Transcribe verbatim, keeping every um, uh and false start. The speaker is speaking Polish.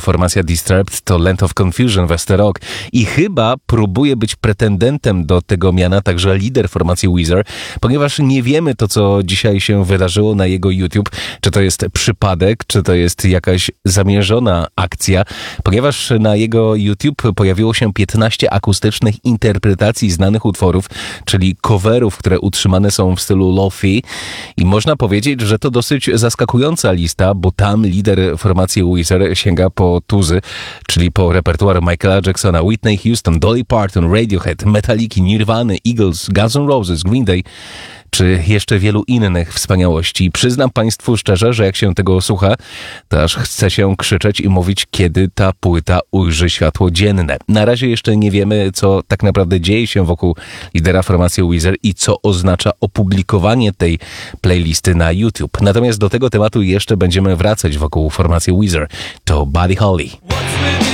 formacja Disturbed to Land of Confusion, Westerok i chyba próbuje być pretendentem do tego miana także lider formacji Weezer, ponieważ nie wiemy to, co dzisiaj się wydarzyło na jego YouTube, czy to jest przypadek, czy to jest jakaś zamierzona akcja, ponieważ na jego YouTube pojawiło się piętnaście akustycznych interpretacji znanych utworów, czyli coverów, które utrzymane są w stylu lo-fi i można powiedzieć, że to dosyć zaskakująca lista, bo tam lider formacji Weezer sięga po tuzy, czyli po repertuar Michaela Jacksona, Whitney Houston, Dolly Parton, Radiohead, Metallica, Nirvana, Eagles, Guns N' Roses, Green Day, czy jeszcze wielu innych wspaniałości. Przyznam Państwu szczerze, że jak się tego słucha, to aż chce się krzyczeć i mówić, kiedy ta płyta ujrzy światło dzienne. Na razie jeszcze nie wiemy, co tak naprawdę dzieje się wokół lidera formacji Weezer i co oznacza opublikowanie tej playlisty na YouTube. Natomiast do tego tematu jeszcze będziemy wracać wokół formacji Weezer. To Buddy Holly.